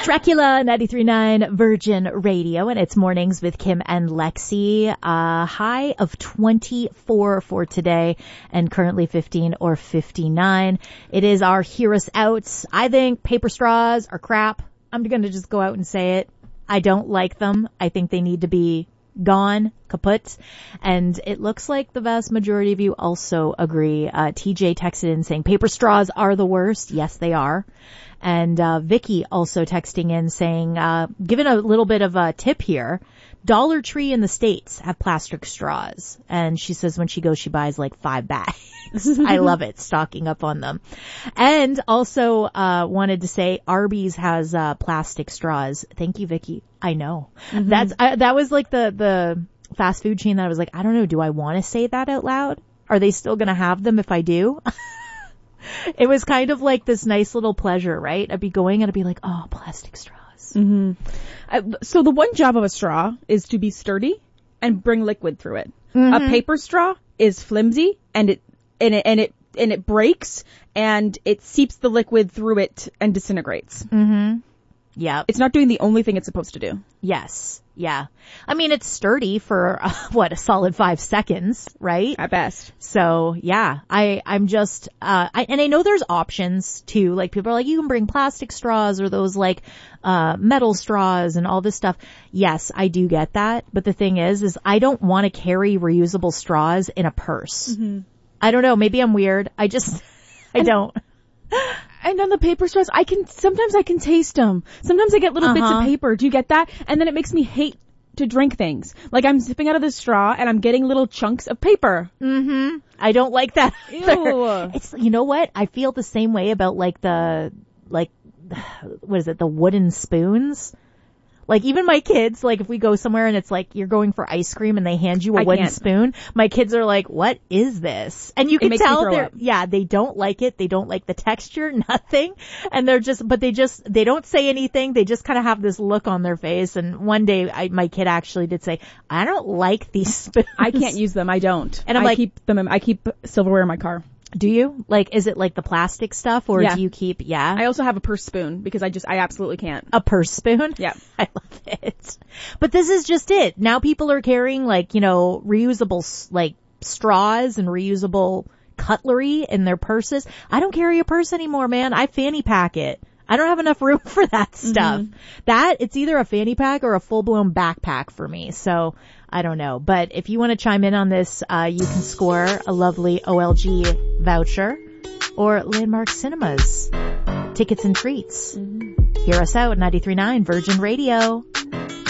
Dracula 93.9 Virgin Radio, and it's Mornings with Kim and Lexi. High of 24 for today and currently 15 or 59. It is our Hear Us Out. I think paper straws are crap. I'm going to just go out and say it. I don't like them. I think they need to be gone, kaput. And it looks like the vast majority of you also agree. TJ texted in saying paper straws are the worst. Yes, they are. And Vicky also texting in saying, giving a little bit of a tip here, Dollar Tree in the States have plastic straws. And she says when she goes, she buys like 5 bags. I love it, stocking up on them. And also wanted to say Arby's has plastic straws. Thank you, Vicky. I know. Mm-hmm. That was like the fast food chain that I was like, I don't know, do I want to say that out loud? Are they still going to have them if I do? It was kind of like this nice little pleasure, right? I'd be going and I'd be like, oh, plastic straws. Mm-hmm. So the one job of a straw is to be sturdy and bring liquid through it. Mm-hmm. A paper straw is flimsy and it breaks and it seeps the liquid through it and disintegrates. Mm-hmm. Yeah. It's not doing the only thing it's supposed to do. Yes. Yeah. I mean, it's sturdy for, a solid 5 seconds, right? At best. So, yeah, I'm just, and I know there's options too. Like people are like, you can bring plastic straws or those like, metal straws and all this stuff. Yes, I do get that. But the thing is I don't want to carry reusable straws in a purse. Mm-hmm. I don't know. Maybe I'm weird. I don't. And on the paper straws, sometimes I can taste them. Sometimes I get little bits of paper. Do you get that? And then it makes me hate to drink things. Like I'm sipping out of the straw and I'm getting little chunks of paper. Mm-hmm. I don't like that. Ew. It's, you know what? I feel the same way about what is it? The wooden spoons. Like even my kids, like if we go somewhere and it's like you're going for ice cream and they hand you a wooden spoon, my kids are like, what is this? And you can tell they don't like it. They don't like the texture, nothing. And they don't say anything. They just kind of have this look on their face. And one day my kid actually did say, I don't like these spoons. I can't use them. I don't. And I keep silverware in my car. Do you? Like, is it like the plastic stuff or do you keep, I also have a purse spoon because I absolutely can't. A purse spoon? Yeah. I love it. But this is just it. Now people are carrying like, reusable like straws and reusable cutlery in their purses. I don't carry a purse anymore, man. I fanny pack it. I don't have enough room for that stuff. Mm-hmm. It's either a fanny pack or a full-blown backpack for me. So I don't know. But if you want to chime in on this, you can score a lovely OLG voucher or Landmark Cinemas tickets and treats. Mm-hmm. Hear us out at 93.9 Virgin Radio.